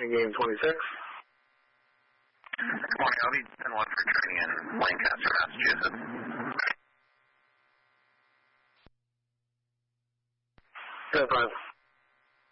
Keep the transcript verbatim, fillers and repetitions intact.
Washington Game twenty-six. Good morning, I'll be ten one for training in Lancaster, Massachusetts. ten five.